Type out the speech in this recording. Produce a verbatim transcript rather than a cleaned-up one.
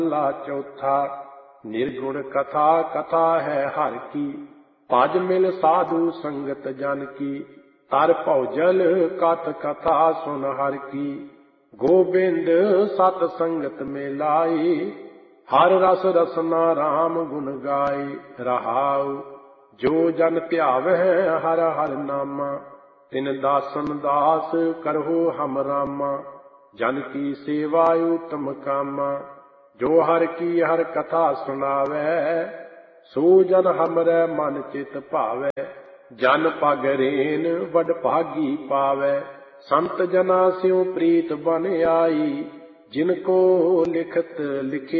ला चौथा। निर्गुण कथा कथा है हर की, भज मिल साधु संगत जन की। तर भौजल कथ कथा सुन हर की, गोबिंद सत संगत में लाई। हर रस रसना राम गुण गाए। रहाउ जो जन ध्यावै हर हर नामा, तिन दासन दास करहु हम रामा। जन की सेवा उत्तम कामा, जो हर की हर कथा सुनावै। सो जन हमरै मन चित भावै। जन पग रेन वड भागी पावै। संत जना स्यों प्रीत बन आई, जिनको लिखत लिखे